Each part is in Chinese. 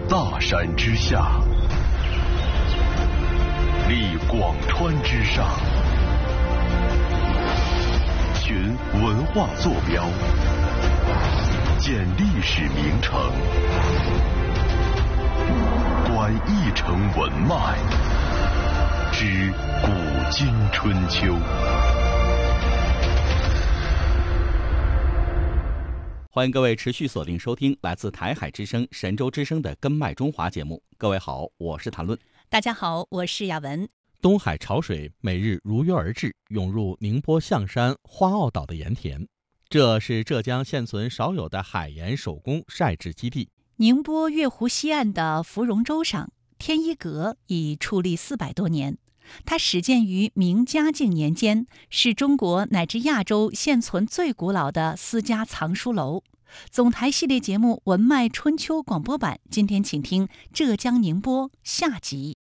大山之下，立广川之上，寻文化坐标，建历史名城，观一城文脉，知古今春秋。 欢迎各位持续锁定收听来自台海之声、神州之声的《根脉中华》节目。各位好，我是谭论。 大家好，我是雅文。 东海潮水每日如约而至，涌入宁波象山花澳岛的盐田，这是浙江现存少有的海盐手工晒制基地。 宁波月湖西岸的芙蓉洲上，天一阁已矗立400多年。它始建于明嘉靖年间，是中国乃至亚洲现存最古老的私家藏书楼。总台系列节目《文脉春秋》广播版，今天请听浙江宁波下集。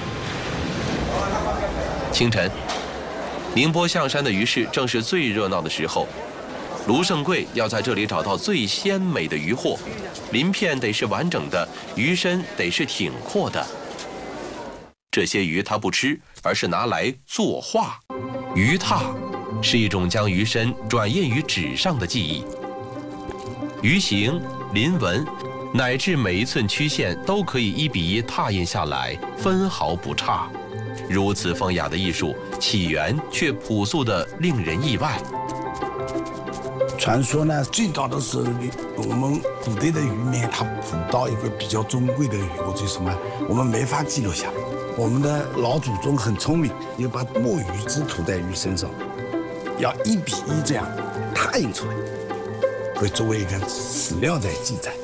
清晨，宁波象山的鱼市正是最热闹的时候。卢胜贵要在这里找到最鲜美的鱼货，鳞片得是完整的，鱼身得是挺阔的。这些鱼他不吃，而是拿来作画。鱼拓是一种将鱼身转印于纸上的技艺。鱼形、鳞纹，乃至每一寸曲线都可以1比1拓印下来，分毫不差。如此风雅的艺术，起源却朴素的令人意外。 传说呢，最早的时候，我们古代的渔民他捕到一个比较珍贵的鱼或者什么，我们没法记录下来。我们的老祖宗很聪明，要把墨鱼汁涂在鱼身上，要1比1这样拓印出来，会作为一个史料在记载。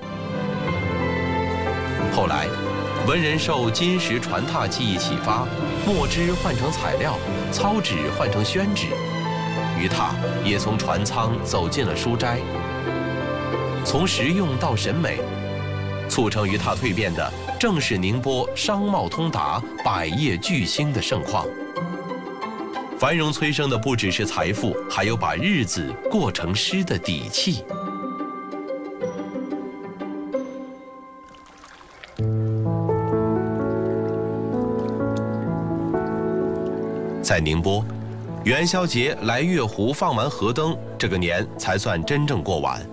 后来，文人受金石传拓技艺启发，墨汁换成材料，糙纸换成宣纸，鱼拓也从船舱走进了书斋。从实用到审美，促成鱼拓蜕变的正是宁波商贸通达、百业巨兴的盛况。繁荣催生的不只是财富，还有把日子过成诗的底气。在宁波，元宵节来月湖放完河灯，这个年才算真正过完。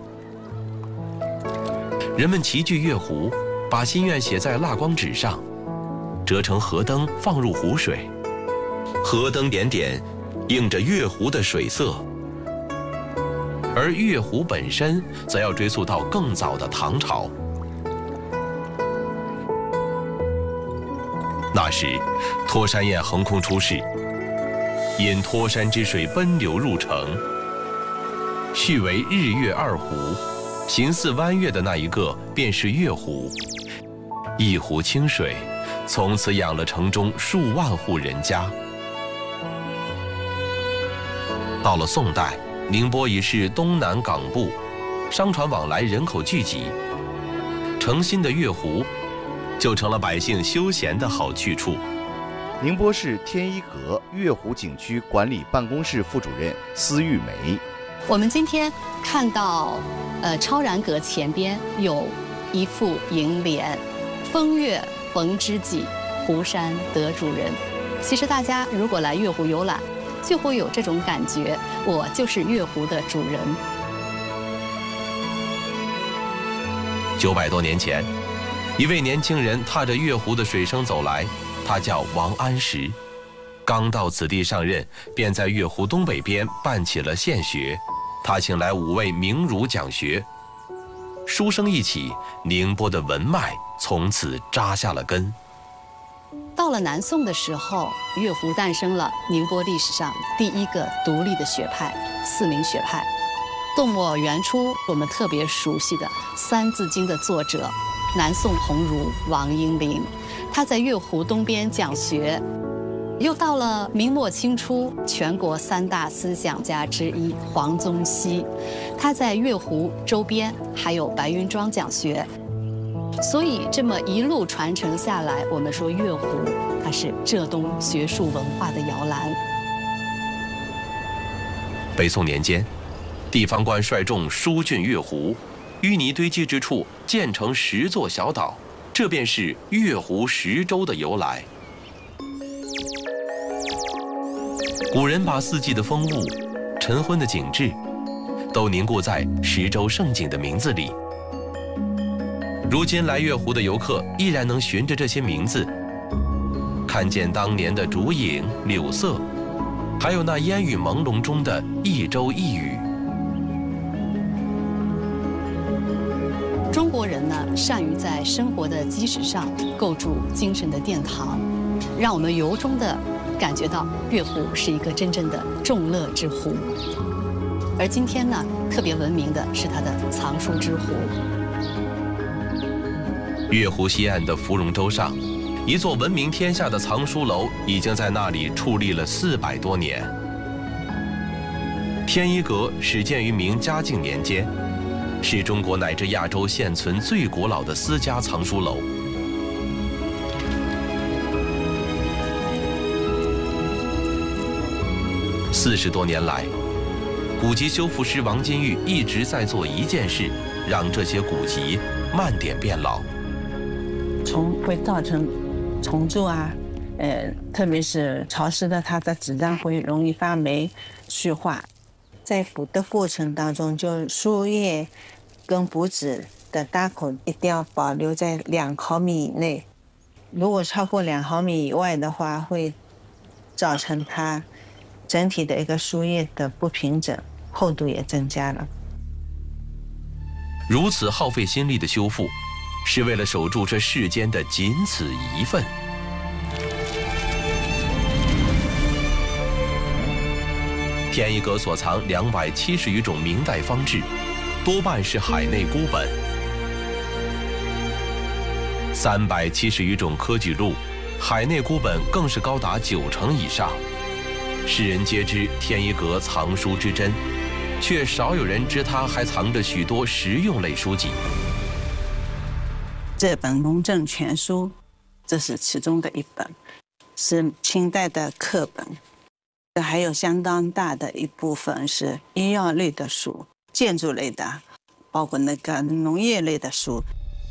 人们齐聚月湖，把心愿写在蜡光纸上，折成河灯放入湖水。河灯点点，映着月湖的水色。而月湖本身，则要追溯到更早的唐朝。那时，托山堰横空出世。因托山之水奔流入城，续为日月2湖，形似弯月的那一个便是月湖。一湖清水，从此养了城中数万户人家。到了宋代，宁波已是东南港部，商船往来，人口聚集，诚心的月湖就成了百姓休闲的好去处。 宁波市天一阁月湖景区管理办公室副主任司玉梅， 我们今天看到，超然阁前边有一副楹联：“风月逢知己，湖山得主人。”其实大家如果来月湖游览，就会有这种感觉，我就是月湖的主人。 900多年前，一位年轻人踏着月湖的水声走来。他叫王安石，刚到此地上任，便在月湖东北边办起了县学。他请来5位名儒讲学，书声一起，宁波的文脉从此扎下了根。 到了南宋的时候，月湖诞生了宁波历史上第一个独立的学派——四明学派。宋末元初，我们特别熟悉的《三字经》的作者，南宋鸿儒王英林。他在月湖东边讲学，又到了明末清初，全国3大思想家之一黄宗羲，他在月湖周边还有白云庄讲学。所以这么一路传承下来，我们说月湖它是浙东学术文化的摇篮。 北宋年间，地方官率众疏浚月湖，淤泥堆积之处建成10座小岛， 这便是月湖10洲的由来。古人把四季的风物、晨昏的景致，都凝固在10洲胜景的名字里。如今来月湖的游客依然能循着这些名字，看见当年的竹影、柳色，还有那烟雨朦胧中的一洲一屿。 中国人呢，善于在生活的基石上构筑精神的殿堂，让我们由衷地感觉到月湖是一个真正的众乐之湖。而今天呢，特别闻名的是它的藏书之湖。 月湖西岸的芙蓉洲上，一座闻名天下的藏书楼已经在那里矗立了400多年。天一阁始建于明嘉靖年间，是中国乃至亚洲现存最古老的私家藏书楼。40多年来，古籍修复师王金玉一直在做一件事，让这些古籍慢点变老。 虫会造成虫蛀啊，特别是潮湿的，它的纸张会容易发霉、絮化。在补的过程当中，就书页跟补纸的搭口一定要保留在2毫米以内。如果超过2毫米以外的话，会造成它整体的一个书页的不平整，厚度也增加了。 如此耗费心力的修复，是为了守住这世间的仅此一份。天一阁所藏270余种明代方志，多半是海内孤本；370余种科举录，海内孤本更是高达90%以上。世人皆知天一阁藏书之珍，却少有人知它还藏着许多实用类书籍。 这本《农政全书》，这是其中的一本，是清代的课本。还有相当大的一部分是医药类的书、建筑类的，包括那个农业类的书。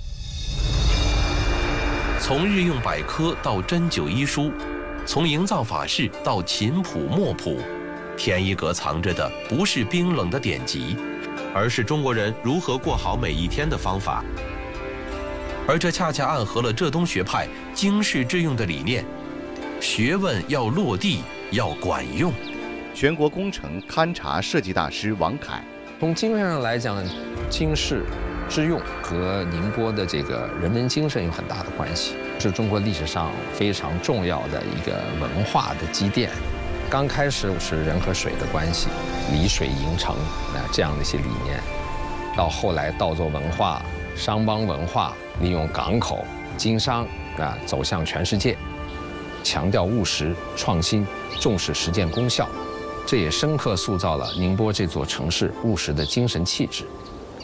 从日用百科到针灸医书，从营造法式到琴谱墨谱，天一阁藏着的不是冰冷的典籍，而是中国人如何过好每一天的方法。而这恰恰暗合了浙东学派经世致用的理念：学问要落地，要管用。 全国工程勘察设计大师王凯， 从精神上来讲，经世致用和宁波的这个人文精神有很大的关系，是中国历史上非常重要的一个文化的积淀。刚开始是人和水的关系，离水营城，这样的一些理念，到后来稻作文化、商帮文化，利用港口经商走向全世界，强调务实创新，重视实践功效，这也深刻塑造了宁波这座城市务实的精神气质。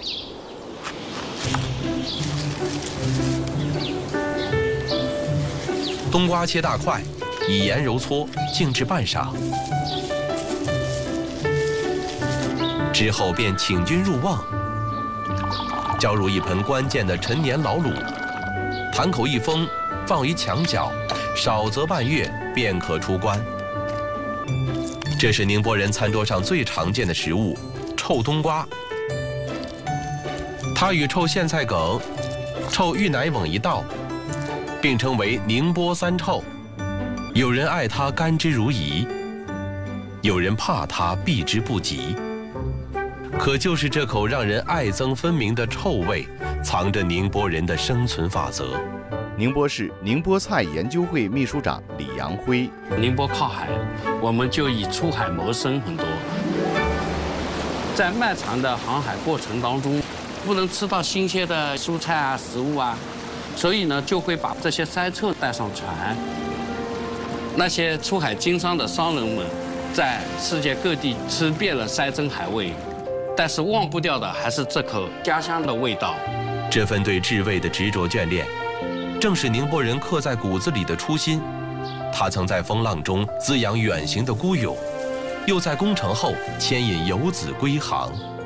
冬瓜切大块，以盐揉搓，静置半晌，之后便请君入瓮，浇入一盆关键的陈年老卤，坛口一封，放于墙角，少则半月便可出关。这是宁波人餐桌上最常见的食物——臭冬瓜。它与臭苋菜梗、臭芋奶瓮一道，并称为宁波三臭。有人爱它甘之如饴，有人怕它避之不及。可就是这口让人爱憎分明的臭味，藏着宁波人的生存法则。 宁波市宁波菜研究会秘书长李阳辉， 宁波靠海，我们就以出海谋生很多。在漫长的航海过程当中，不能吃到新鲜的蔬菜啊、食物啊，所以呢，就会把这些塞臭带上船。那些出海经商的商人们，在世界各地吃遍了山珍海味，但是忘不掉的还是这口家乡的味道。 这份对至味的执着眷恋，正是宁波人刻在骨子里的初心。他曾在风浪中滋养远行的孤勇，又在攻城后牵引游子归航。